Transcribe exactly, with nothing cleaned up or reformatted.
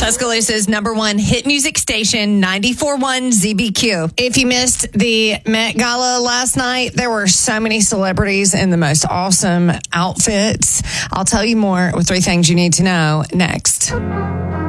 Tuscaloosa's number one hit music station, ninety-four point one Z B Q. If you missed the Met Gala last night, there were so many celebrities in the most awesome outfits. I'll tell you more with three things you need to know next.